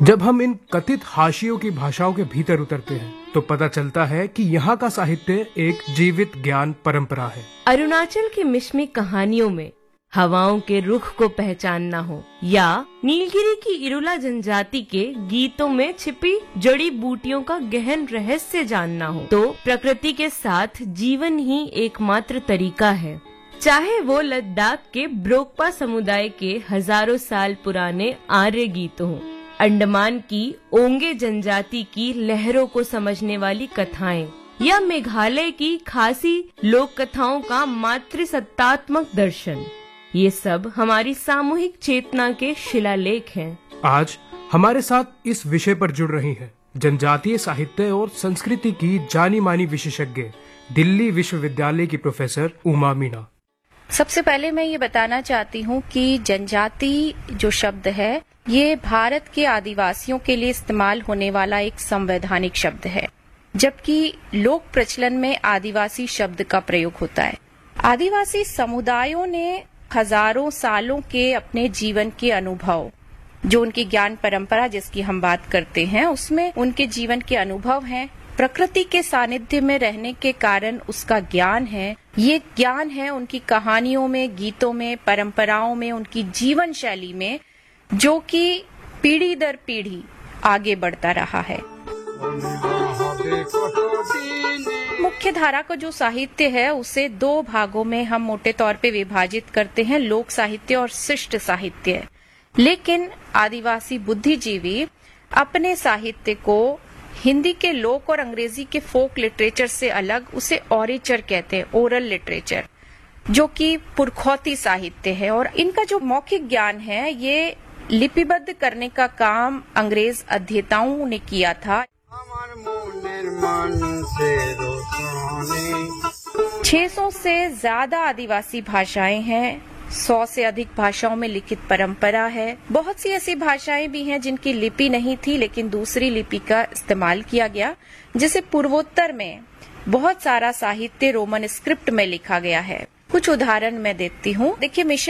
जब हम इन कथित हाशियों की भाषाओं के भीतर उतरते हैं तो पता चलता है कि यहाँ का साहित्य एक जीवित ज्ञान परंपरा है। अरुणाचल की मिश्मी कहानियों में हवाओं के रुख को पहचानना हो या नीलगिरी की इरुला जनजाति के गीतों में छिपी जड़ी बूटियों का गहन रहस्य जानना हो तो प्रकृति के साथ जीवन ही एकमात्र तरीका है। चाहे वो लद्दाख के ब्रोकपा समुदाय के हजारों साल पुराने आर्य गीत हों, अंडमान की ओंगे जनजाति की लहरों को समझने वाली कथाएं या मेघालय की खासी लोक कथाओं का मातृसत्तात्मक दर्शन, ये सब हमारी सामूहिक चेतना के शिलालेख हैं। आज हमारे साथ इस विषय पर जुड़ रही हैं जनजातीय साहित्य और संस्कृति की जानी मानी विशेषज्ञ दिल्ली विश्वविद्यालय की प्रोफेसर उमा मीणा। सबसे पहले मैं ये बताना चाहती हूँ कि जनजाति जो शब्द है ये भारत के आदिवासियों के लिए इस्तेमाल होने वाला एक संवैधानिक शब्द है, जबकि लोक प्रचलन में आदिवासी शब्द का प्रयोग होता है। आदिवासी समुदायों ने हजारों सालों के अपने जीवन के अनुभव, जो उनकी ज्ञान परंपरा जिसकी हम बात करते हैं, उसमें उनके जीवन के अनुभव हैं। प्रकृति के सानिध्य में रहने के कारण उसका ज्ञान है। ये ज्ञान है उनकी कहानियों में, गीतों में, परंपराओं में, उनकी जीवन शैली में, जो कि पीढ़ी दर पीढ़ी आगे बढ़ता रहा है। मुख्य धारा का जो साहित्य है उसे दो भागों में हम मोटे तौर पे विभाजित करते हैं, लोक साहित्य और शिष्ट साहित्य। लेकिन आदिवासी बुद्धिजीवी अपने साहित्य को हिंदी के लोक और अंग्रेजी के फोक लिटरेचर से अलग उसे ओरेचर कहते हैं, ओरल लिटरेचर, जो कि पुरखौती साहित्य है। और इनका जो मौखिक ज्ञान है ये लिपिबद्ध करने का काम अंग्रेज अध्येताओं ने किया था। 600 से ज्यादा आदिवासी भाषाएं हैं, 100 से अधिक भाषाओं में लिखित परंपरा है। बहुत सी ऐसी भाषाएं भी हैं जिनकी लिपि नहीं थी लेकिन दूसरी लिपि का इस्तेमाल किया गया, जिसे पूर्वोत्तर में बहुत सारा साहित्य रोमन स्क्रिप्ट में लिखा गया है। कुछ उदाहरण मैं देती हूँ। देखिए, मिशन